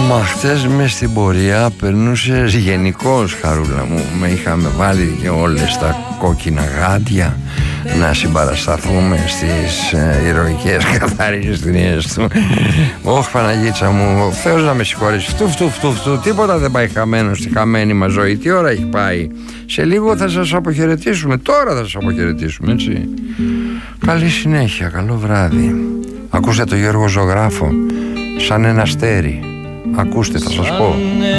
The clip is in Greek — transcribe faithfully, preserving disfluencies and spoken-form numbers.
Μα χτες μες στην πορεία περνούσες γενικώς, Χαρούλα μου. Με είχαμε βάλει και όλες τα κόκκινα γάντια να συμπαρασταθούμε στις ε, ηρωικές καθαριστρίες του. Ωχ, Παναγίτσα μου, ο Θεός να με συγχωρήσει. Φτου, φτου, φτου, φτου, τίποτα δεν πάει χαμένο στη χαμένη μας ζωή. Τι ώρα έχει πάει? Σε λίγο θα σας αποχαιρετήσουμε. Τώρα θα σας αποχαιρετήσουμε, έτσι. Καλή συνέχεια, καλό βράδυ. Ακούστε το Γιώργο Ζωγράφο, σαν ένα αστέρι. Ακούστε, θα σας πω.